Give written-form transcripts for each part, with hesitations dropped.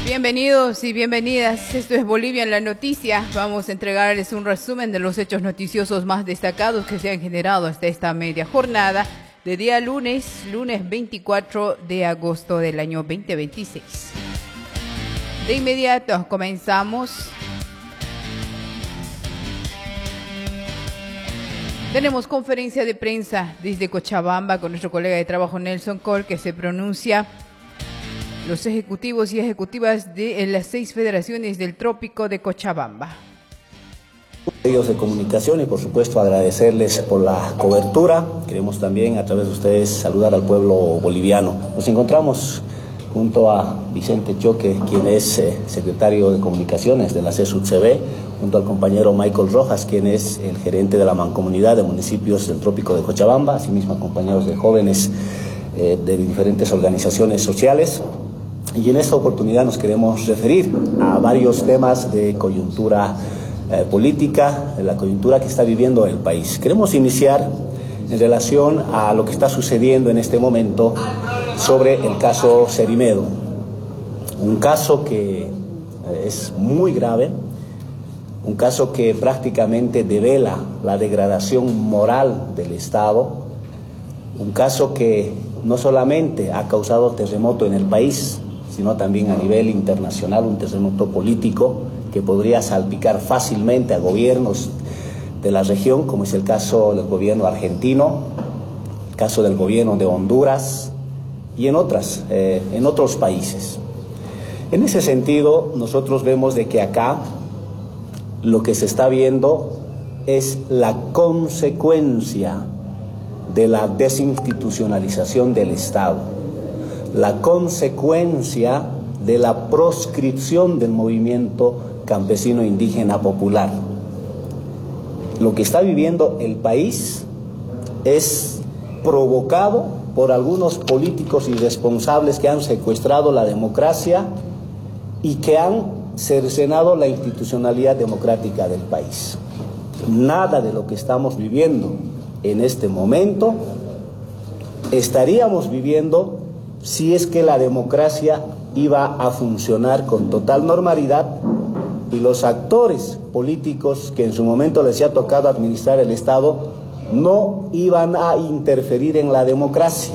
Bienvenidos y bienvenidas. Esto es Bolivia en la Noticia. Vamos a entregarles un resumen de los hechos noticiosos más destacados que se han generado hasta esta media jornada de día lunes 24 de agosto del año 2026. De inmediato comenzamos. Tenemos conferencia de prensa desde Cochabamba con nuestro colega de trabajo Nelson Col, que se pronuncia los ejecutivos y ejecutivas de las 6 federaciones del Trópico de Cochabamba. Medios de comunicación y por supuesto agradecerles por la cobertura. Queremos también a través de ustedes saludar al pueblo boliviano. Nos encontramos junto a Vicente Choque, quien es secretario de comunicaciones de la CSUTCB, junto al compañero Michael Rojas, quien es el gerente de la Mancomunidad de Municipios del Trópico de Cochabamba, asimismo acompañados de jóvenes de diferentes organizaciones sociales. Y en esta oportunidad nos queremos referir a varios temas de coyuntura política, de la coyuntura que está viviendo el país. Queremos iniciar en relación a lo que está sucediendo en este momento sobre el caso Cerimedo. Un caso que es muy grave, un caso que prácticamente devela la degradación moral del Estado, un caso que no solamente ha causado terremoto en el país, sino también a nivel internacional, un terremoto político que podría salpicar fácilmente a gobiernos de la región, como es el caso del gobierno argentino, el caso del gobierno de Honduras y en otros países. En ese sentido, nosotros vemos de que acá lo que se está viendo es la consecuencia de la desinstitucionalización del Estado, la consecuencia de la proscripción del movimiento campesino indígena popular. Lo que está viviendo el país es provocado por algunos políticos irresponsables que han secuestrado la democracia y que han cercenado la institucionalidad democrática del país. Nada de lo que estamos viviendo en este momento estaríamos viviendo si es que la democracia iba a funcionar con total normalidad y los actores políticos que en su momento les ha tocado administrar el Estado no iban a interferir en la democracia.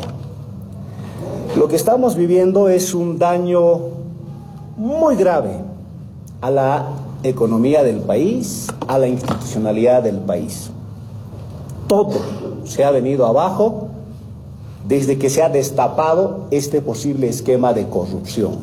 Lo que estamos viviendo es un daño muy grave a la economía del país, a la institucionalidad del país. Todo se ha venido abajo desde que se ha destapado este posible esquema de corrupción.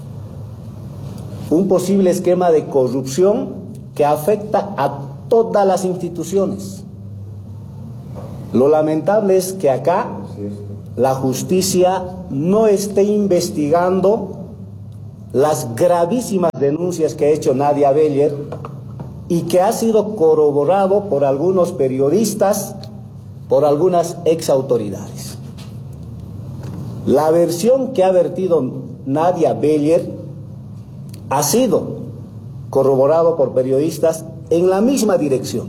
Un posible esquema de corrupción que afecta a todas las instituciones. Lo lamentable es que acá la justicia no esté investigando las gravísimas denuncias que ha hecho Nadia Beller y que ha sido corroborado por algunos periodistas, por algunas exautoridades. La versión que ha vertido Nadia Beller ha sido corroborado por periodistas en la misma dirección.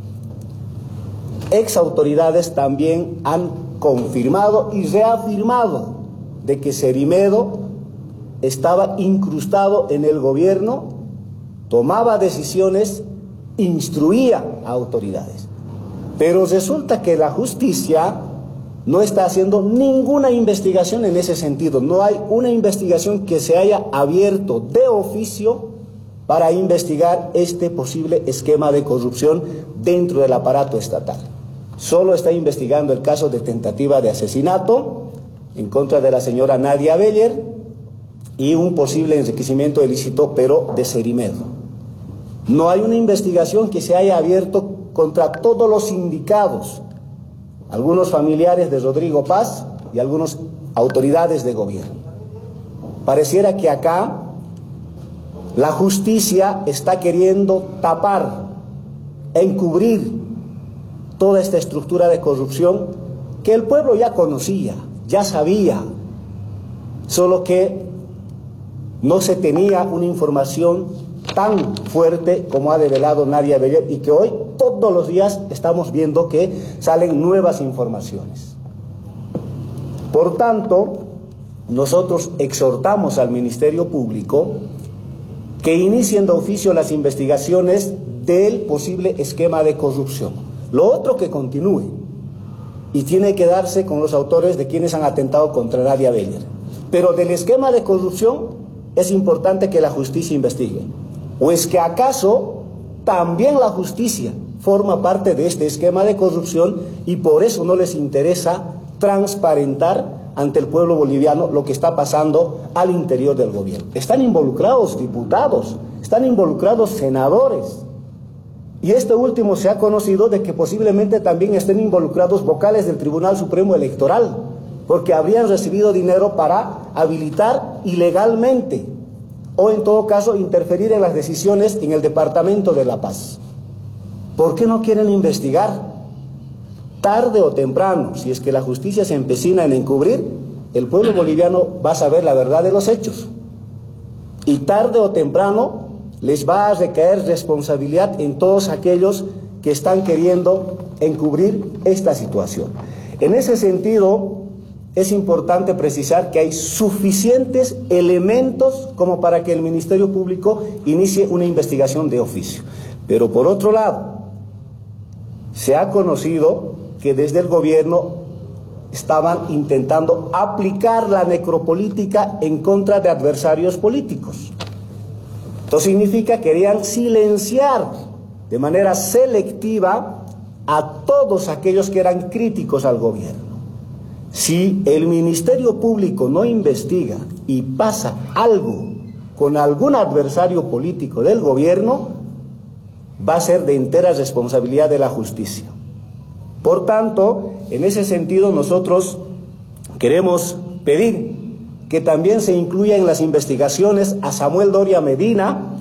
Exautoridades también han confirmado y reafirmado de que Cerimedo estaba incrustado en el gobierno, tomaba decisiones, instruía a autoridades. Pero resulta que la justicia no está haciendo ninguna investigación en ese sentido. No hay una investigación que se haya abierto de oficio para investigar este posible esquema de corrupción dentro del aparato estatal. Solo está investigando el caso de tentativa de asesinato en contra de la señora Nadia Beller y un posible enriquecimiento ilícito, pero de Cerimedo. No hay una investigación que se haya abierto contra todos los indicados, algunos familiares de Rodrigo Paz y algunas autoridades de gobierno. Pareciera que acá la justicia está queriendo tapar, encubrir toda esta estructura de corrupción que el pueblo ya conocía, ya sabía, solo que no se tenía una información tan fuerte como ha develado Nadia Beller y que hoy todos los días estamos viendo que salen nuevas informaciones. Por tanto, nosotros exhortamos al Ministerio Público que inicien de oficio las investigaciones del posible esquema de corrupción. Lo otro que continúe, y tiene que darse con los autores de quienes han atentado contra Nadia Beller. Pero del esquema de corrupción es importante que la justicia investigue. ¿O es que acaso también la justicia forma parte de este esquema de corrupción y por eso no les interesa transparentar ante el pueblo boliviano lo que está pasando al interior del gobierno? Están involucrados diputados, están involucrados senadores. Y este último se ha conocido de que posiblemente también estén involucrados vocales del Tribunal Supremo Electoral, porque habrían recibido dinero para habilitar ilegalmente o en todo caso interferir en las decisiones en el Departamento de La Paz. ¿Por qué no quieren investigar? Tarde o temprano, si es que la justicia se empecina en encubrir, el pueblo boliviano va a saber la verdad de los hechos. Y tarde o temprano les va a recaer responsabilidad en todos aquellos que están queriendo encubrir esta situación. En ese sentido, es importante precisar que hay suficientes elementos como para que el Ministerio Público inicie una investigación de oficio. Pero por otro lado, se ha conocido que desde el gobierno estaban intentando aplicar la necropolítica en contra de adversarios políticos. Esto significa que querían silenciar de manera selectiva a todos aquellos que eran críticos al gobierno. Si el Ministerio Público no investiga y pasa algo con algún adversario político del gobierno, va a ser de entera responsabilidad de la justicia. Por tanto, en ese sentido nosotros queremos pedir que también se incluya en las investigaciones a Samuel Doria Medina,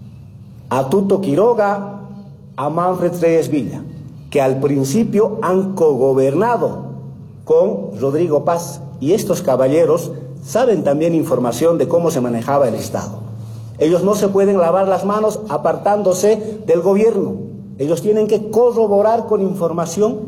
a Tuto Quiroga, a Manfred Reyes Villa, que al principio han cogobernado con Rodrigo Paz, y estos caballeros saben también información de cómo se manejaba el Estado. Ellos no se pueden lavar las manos apartándose del gobierno, ellos tienen que corroborar con información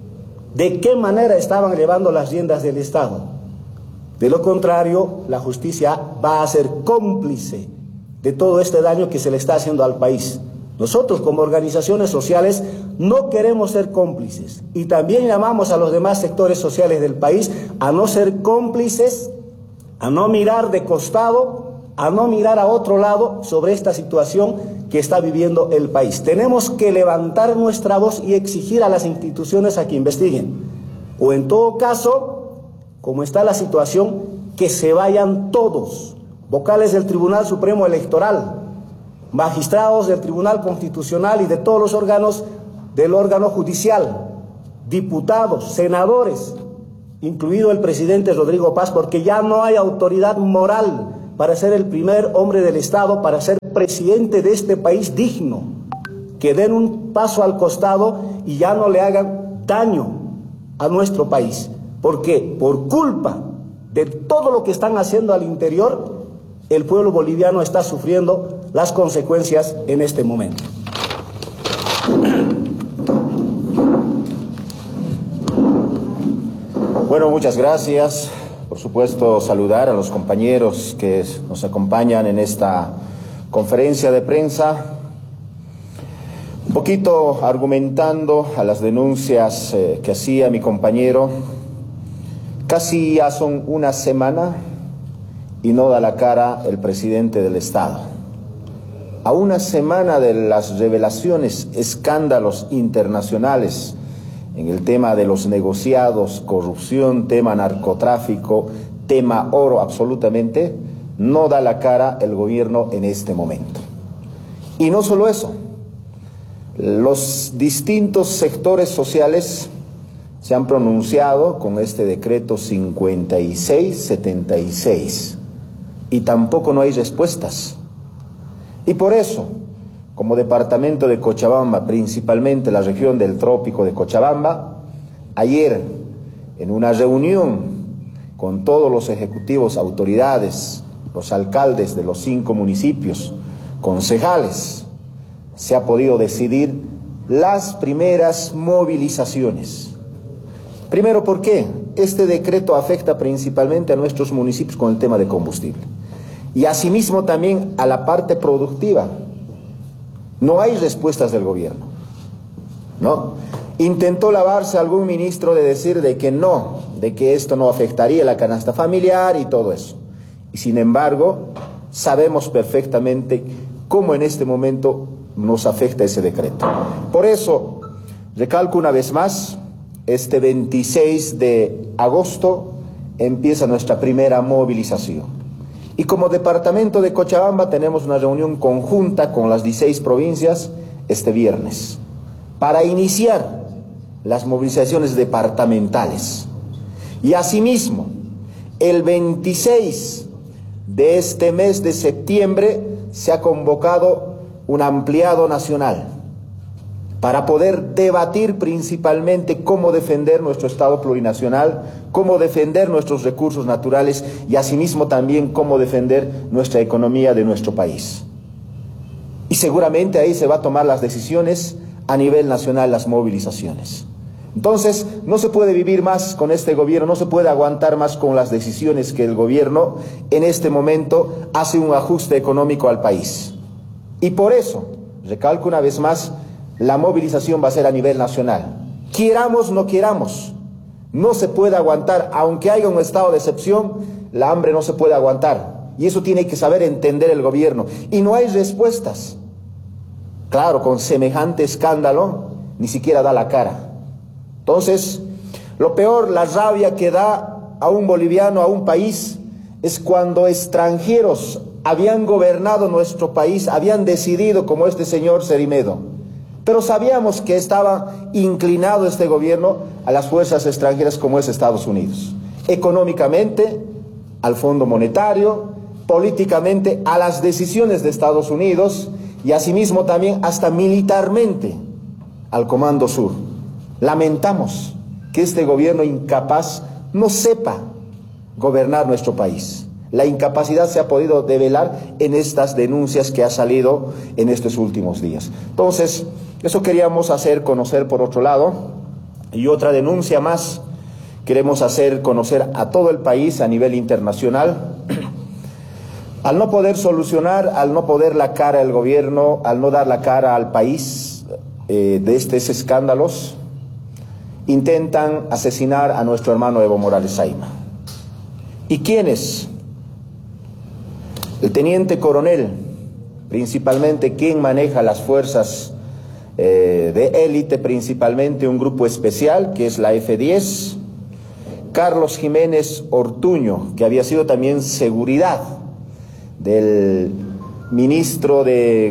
de qué manera estaban llevando las riendas del Estado. De lo contrario, la justicia va a ser cómplice de todo este daño que se le está haciendo al país. Nosotros como organizaciones sociales no queremos ser cómplices y también llamamos a los demás sectores sociales del país a no ser cómplices, a no mirar de costado, a no mirar a otro lado sobre esta situación que está viviendo el país. Tenemos que levantar nuestra voz y exigir a las instituciones a que investiguen, o en todo caso, como está la situación, que se vayan todos, vocales del Tribunal Supremo Electoral, magistrados del Tribunal Constitucional y de todos los órganos del órgano judicial, diputados, senadores, incluido el presidente Rodrigo Paz, porque ya no hay autoridad moral para ser el primer hombre del Estado, para ser presidente de este país digno, que den un paso al costado y ya no le hagan daño a nuestro país, porque por culpa de todo lo que están haciendo al interior, el pueblo boliviano está sufriendo las consecuencias en este momento. Bueno, muchas gracias. Por supuesto, saludar a los compañeros que nos acompañan en esta conferencia de prensa. Un poquito argumentando a las denuncias que hacía mi compañero. Casi ya son una semana y no da la cara el presidente del Estado. A una semana de las revelaciones, escándalos internacionales en el tema de los negociados, corrupción, tema narcotráfico, tema oro, absolutamente, no da la cara el gobierno en este momento. Y no solo eso, los distintos sectores sociales se han pronunciado con este decreto 5676 y tampoco no hay respuestas. Y por eso, como departamento de Cochabamba, principalmente la región del trópico de Cochabamba, ayer en una reunión con todos los ejecutivos, autoridades, los alcaldes de los 5 municipios, concejales, se ha podido decidir las primeras movilizaciones. Primero, ¿por qué? Este decreto afecta principalmente a nuestros municipios con el tema de combustible. Y asimismo también a la parte productiva. No hay respuestas del gobierno, ¿no? Intentó lavarse algún ministro de decir de que no, de que esto no afectaría la canasta familiar y todo eso. Y sin embargo, sabemos perfectamente cómo en este momento nos afecta ese decreto. Por eso, recalco una vez más, este 26 de agosto empieza nuestra primera movilización. Y como departamento de Cochabamba tenemos una reunión conjunta con las 16 provincias este viernes para iniciar las movilizaciones departamentales. Y asimismo, el 26 de este mes de septiembre se ha convocado un ampliado nacional para poder debatir principalmente cómo defender nuestro Estado plurinacional, cómo defender nuestros recursos naturales y asimismo también cómo defender nuestra economía de nuestro país. Y seguramente ahí se va a tomar las decisiones a nivel nacional, las movilizaciones. Entonces, no se puede vivir más con este gobierno, no se puede aguantar más con las decisiones que el gobierno en este momento hace un ajuste económico al país. Y por eso, recalco una vez más, la movilización va a ser a nivel nacional. Quieramos, no quieramos, no se puede aguantar, aunque haya un estado de excepción, la hambre no se puede aguantar. Y eso tiene que saber entender el gobierno. Y no hay respuestas. Claro, con semejante escándalo, ni siquiera da la cara. Entonces, lo peor, la rabia que da a un boliviano, a un país, es cuando extranjeros habían gobernado nuestro país, habían decidido como este señor Cerimedo. Pero sabíamos que estaba inclinado este gobierno a las fuerzas extranjeras como es Estados Unidos. Económicamente, al Fondo Monetario, políticamente, a las decisiones de Estados Unidos y asimismo también hasta militarmente al Comando Sur. Lamentamos que este gobierno incapaz no sepa gobernar nuestro país. La incapacidad se ha podido develar en estas denuncias que ha salido en estos últimos días. Entonces, eso queríamos hacer conocer por otro lado. Y otra denuncia más, queremos hacer conocer a todo el país a nivel internacional. Al no poder solucionar, al no poder la cara al gobierno, al no dar la cara al país de estos escándalos, intentan asesinar a nuestro hermano Evo Morales Saima. ¿Y quiénes? El teniente coronel, principalmente quien maneja las fuerzas de élite, principalmente un grupo especial que es la F-10, Carlos Jiménez Ortuño, que había sido también seguridad del ministro de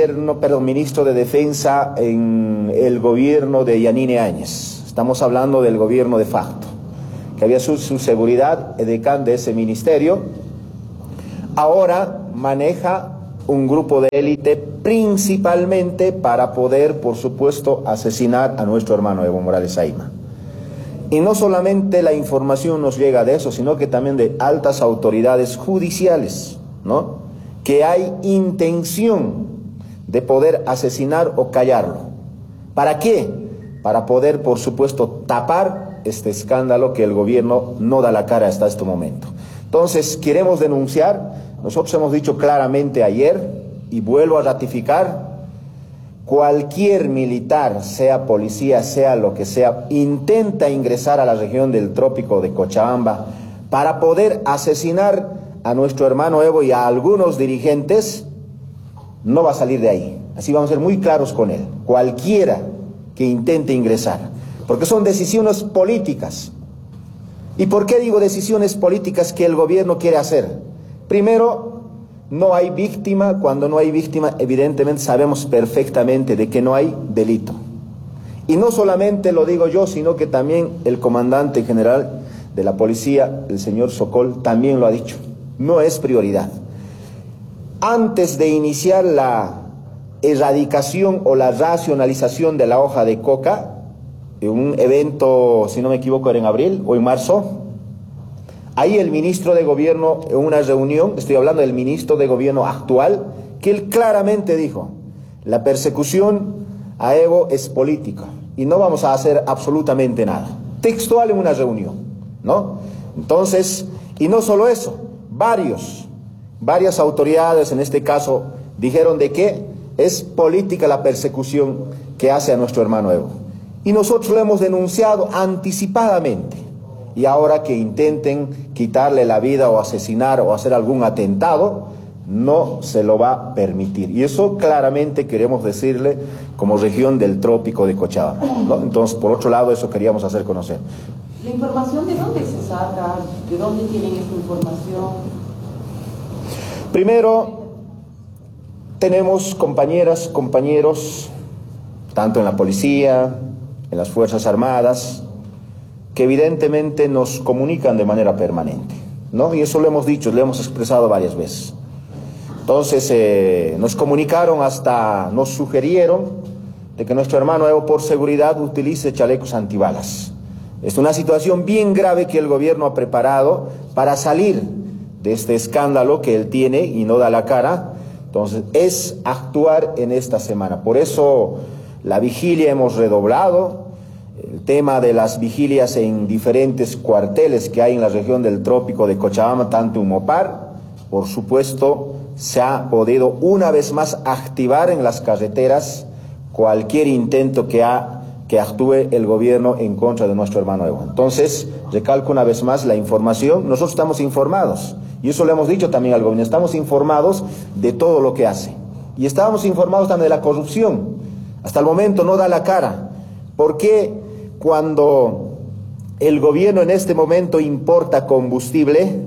Defensa en el gobierno de Yanine Áñez. Estamos hablando del gobierno de facto, que había su seguridad, edecán de ese ministerio. Ahora maneja un grupo de élite principalmente para poder, por supuesto, asesinar a nuestro hermano Evo Morales Saima. Y no solamente la información nos llega de eso, sino que también de altas autoridades judiciales, ¿no?, que hay intención de poder asesinar o callarlo. ¿Para qué? Para poder, por supuesto, tapar este escándalo que el gobierno no da la cara hasta este momento. Entonces, queremos denunciar, nosotros hemos dicho claramente ayer, y vuelvo a ratificar, cualquier militar, sea policía, sea lo que sea, intenta ingresar a la región del trópico de Cochabamba para poder asesinar a nuestro hermano Evo y a algunos dirigentes, no va a salir de ahí. Así vamos a ser muy claros con él. Cualquiera que intente ingresar, porque son decisiones políticas. ¿Y por qué digo decisiones políticas que el gobierno quiere hacer? Primero, no hay víctima. Cuando no hay víctima, evidentemente sabemos perfectamente de que no hay delito. Y no solamente lo digo yo, sino que también el comandante general de la policía, el señor Sokol, también lo ha dicho. No es prioridad. Antes de iniciar la erradicación o la racionalización de la hoja de coca, en un evento, si no me equivoco, era en abril o en marzo, ahí el ministro de gobierno, en una reunión, estoy hablando del ministro de gobierno actual, que él claramente dijo, la persecución a Evo es política y no vamos a hacer absolutamente nada. textual en una reunión, ¿no? Entonces, y no solo eso, varias autoridades en este caso dijeron de que es política la persecución que hace a nuestro hermano Evo. Y nosotros lo hemos denunciado anticipadamente. Y ahora que intenten quitarle la vida o asesinar o hacer algún atentado, no se lo va a permitir. Y eso claramente queremos decirle como región del trópico de Cochabamba, ¿no? Entonces, por otro lado, eso queríamos hacer conocer. ¿La información de dónde se saca? ¿De dónde tienen esta información? Primero, tenemos compañeras, compañeros, tanto en la policía, en las Fuerzas Armadas, que evidentemente nos comunican de manera permanente, ¿no? Y eso lo hemos dicho, lo hemos expresado varias veces. Entonces, nos comunicaron, nos sugirieron de que nuestro hermano Evo, por seguridad, utilice chalecos antibalas. Es una situación bien grave que el gobierno ha preparado para salir de este escándalo que él tiene y no da la cara. Entonces, es actuar en esta semana. Por eso, la vigilia hemos redoblado. El tema de las vigilias en diferentes cuarteles que hay en la región del trópico de Cochabamba, tanto en Mopar, por supuesto, se ha podido una vez más activar en las carreteras cualquier intento que actúe el gobierno en contra de nuestro hermano Evo. Entonces, recalco una vez más la información. Nosotros estamos informados, y eso lo hemos dicho también al gobierno, estamos informados de todo lo que hace. Y estábamos informados también de la corrupción. Hasta el momento no da la cara. ¿Por qué cuando el gobierno en este momento importa combustible,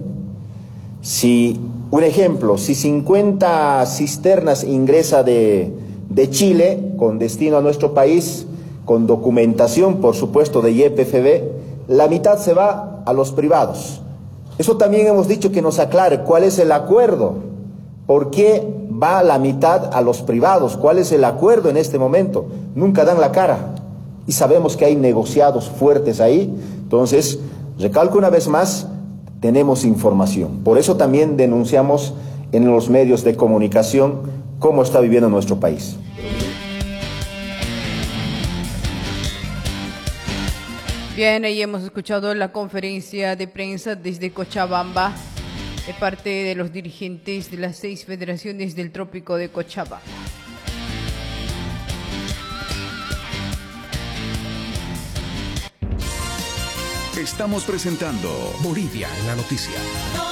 un ejemplo, si 50 cisternas ingresa de Chile con destino a nuestro país, con documentación, por supuesto, de YPFB, la mitad se va a los privados? Eso también hemos dicho que nos aclare cuál es el acuerdo, por qué va la mitad a los privados, cuál es el acuerdo en este momento. Nunca dan la cara y sabemos que hay negociados fuertes ahí. Entonces, recalco una vez más, tenemos información. Por eso también denunciamos en los medios de comunicación cómo está viviendo nuestro país. Bien, ahí hemos escuchado la conferencia de prensa desde Cochabamba de parte de los dirigentes de las 6 federaciones del trópico de Cochabamba. Estamos presentando Bolivia en la noticia.